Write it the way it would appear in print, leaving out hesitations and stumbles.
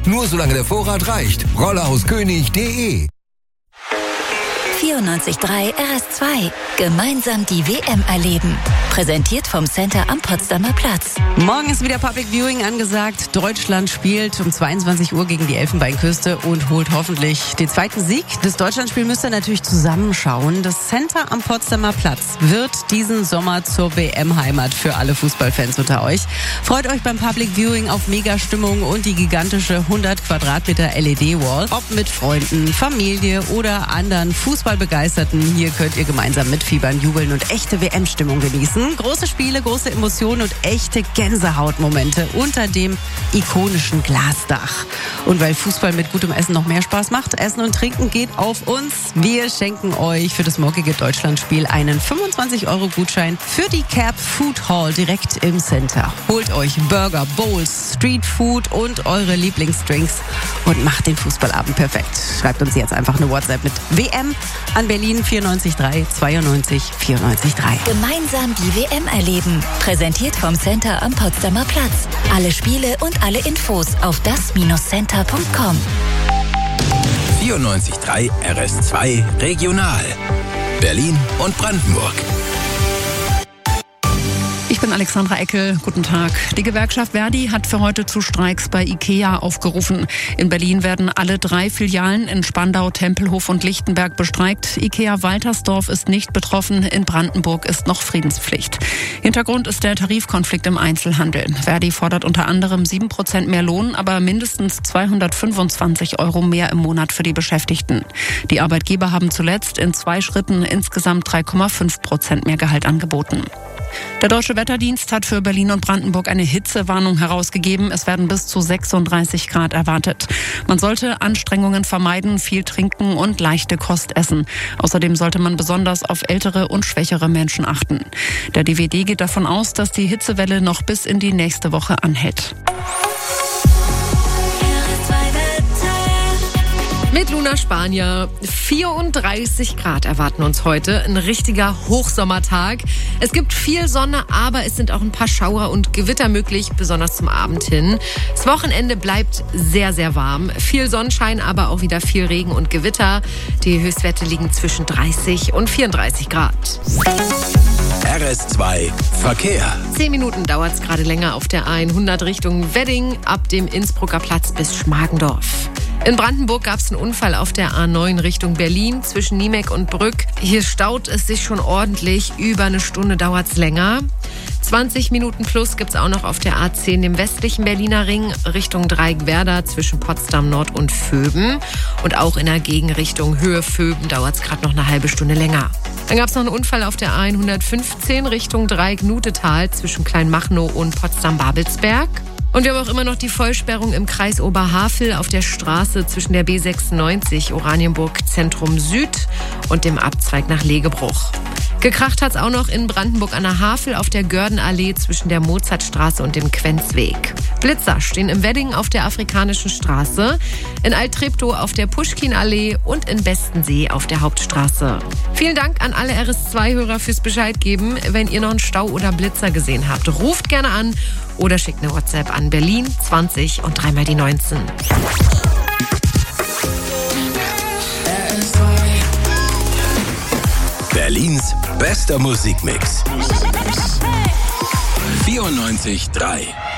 Nur solange der Vorrat reicht. Rollerhauskönig.de 94.3 RS2. Gemeinsam die WM erleben. Präsentiert vom Center am Potsdamer Platz. Morgen ist wieder Public Viewing angesagt. Deutschland spielt um 22 Uhr gegen die Elfenbeinküste und holt hoffentlich den zweiten Sieg. Das Deutschlandspiel müsst ihr natürlich zusammenschauen. Das Center am Potsdamer Platz wird diesen Sommer zur WM-Heimat für alle Fußballfans unter euch. Freut euch beim Public Viewing auf Mega-Stimmung und die gigantische 100 Quadratmeter LED-Wall. Ob mit Freunden, Familie oder anderen Fußballbegeisterten, hier könnt ihr gemeinsam mitfiebern, jubeln und echte WM-Stimmung genießen. Große Spiele, große Emotionen und echte Gänsehautmomente unter dem ikonischen Glasdach. Und weil Fußball mit gutem Essen noch mehr Spaß macht, Essen und Trinken geht auf uns. Wir schenken euch für das morgige Deutschlandspiel einen 25-Euro-Gutschein für die Cap Food Hall direkt im Center. Holt euch Burger, Bowls, Street Food und eure Lieblingsdrinks und macht den Fußballabend perfekt. Schreibt uns jetzt einfach eine WhatsApp mit WM an Berlin 94.3 92 94.3. Gemeinsam die WM erleben. Präsentiert vom Center am Potsdamer Platz. Alle Spiele und alle Infos auf das-center.com. 94.3 RS2 Regional. Berlin und Brandenburg. Ich bin Alexandra Eckel. Guten Tag. Die Gewerkschaft Verdi hat für heute zu Streiks bei IKEA aufgerufen. In Berlin werden alle 3 Filialen in Spandau, Tempelhof und Lichtenberg bestreikt. IKEA Waltersdorf ist nicht betroffen. In Brandenburg ist noch Friedenspflicht. Hintergrund ist der Tarifkonflikt im Einzelhandel. Verdi fordert unter anderem 7% mehr Lohn, aber mindestens 225 Euro mehr im Monat für die Beschäftigten. Die Arbeitgeber haben zuletzt in 2 Schritten insgesamt 3,5% mehr Gehalt angeboten. Der Deutsche Wetterdienst hat für Berlin und Brandenburg eine Hitzewarnung herausgegeben. Es werden bis zu 36 Grad erwartet. Man sollte Anstrengungen vermeiden, viel trinken und leichte Kost essen. Außerdem sollte man besonders auf ältere und schwächere Menschen achten. Der DWD geht davon aus, dass die Hitzewelle noch bis in die nächste Woche anhält. Mit Luna Spanier. 34 Grad erwarten uns heute. Ein richtiger Hochsommertag. Es gibt viel Sonne, aber es sind auch ein paar Schauer und Gewitter möglich, besonders zum Abend hin. Das Wochenende bleibt sehr, sehr warm. Viel Sonnenschein, aber auch wieder viel Regen und Gewitter. Die Höchstwerte liegen zwischen 30 und 34 Grad. RS2 Verkehr. 10 Minuten dauert es gerade länger auf der A100 Richtung Wedding ab dem Innsbrucker Platz bis Schmargendorf. In Brandenburg gab es einen Unfall auf der A9 Richtung Berlin zwischen Niemek und Brück. Hier staut es sich schon ordentlich. Über eine Stunde dauert es länger. 20 Minuten plus gibt es auch noch auf der A10 im westlichen Berliner Ring Richtung Dreieckwerder zwischen Potsdam Nord und Vöben. Und auch in der Gegenrichtung Höhe Vöben dauert es gerade noch eine halbe Stunde länger. Dann gab es noch einen Unfall auf der A115 Richtung Dreieck-Nutetal zwischen Kleinmachnow und Potsdam-Babelsberg. Und wir haben auch immer noch die Vollsperrung im Kreis Oberhavel auf der Straße zwischen der B96 Oranienburg Zentrum Süd und dem Abzweig nach Legebruch. Gekracht hat es auch noch in Brandenburg an der Havel auf der Gördenallee zwischen der Mozartstraße und dem Quenzweg. Blitzer stehen im Wedding auf der Afrikanischen Straße, in Alt-Treptow auf der Puschkinallee und in Bestensee auf der Hauptstraße. Vielen Dank an alle RS2-Hörer fürs Bescheid geben. Wenn ihr noch einen Stau oder Blitzer gesehen habt, ruft gerne an oder schickt eine WhatsApp an Berlin 20 und 3 mal die 19. Berlins bester Musikmix. 94.3